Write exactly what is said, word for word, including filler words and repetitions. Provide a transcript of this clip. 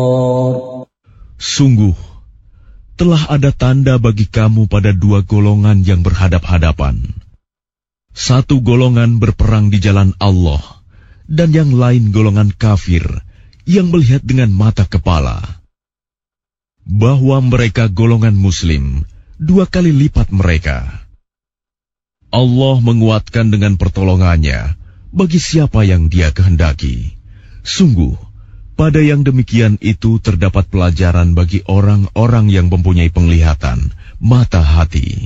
Sungguh, telah ada tanda bagi kamu pada dua golongan yang berhadap-hadapan. Satu golongan berperang di jalan Allah, dan yang lain golongan kafir yang melihat dengan mata kepala. Bahwa mereka golongan muslim, dua kali lipat mereka. Allah menguatkan dengan pertolongannya bagi siapa yang Dia kehendaki. Sungguh, pada yang demikian itu terdapat pelajaran bagi orang-orang yang mempunyai penglihatan, mata hati.